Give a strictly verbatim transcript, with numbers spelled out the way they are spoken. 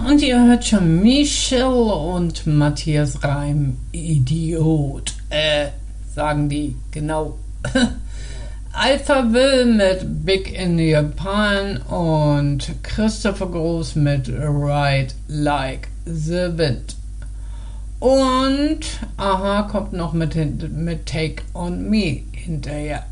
und ihr hört schon Michelle und Matthias Reim, Idiot, äh, sagen die, genau. Alphaville mit Big in Japan und Christopher Groß mit Ride Like the Wind. Und Aha kommt noch mit, mit Take on Me hinterher.